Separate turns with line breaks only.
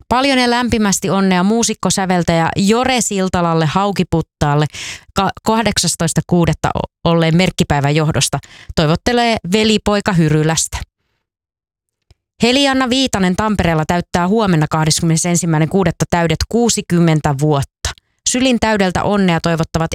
Paljon ja lämpimästi onnea muusikkosäveltäjä Jore Siltalalle Haukiputtaalle 18.6. olleen merkkipäivän johdosta. Toivottelee velipoika Hyrylästä. Heli-Anna Viitanen Tampereella täyttää huomenna 21.6. täydet 60 vuotta. Sylin täydeltä onnea toivottavat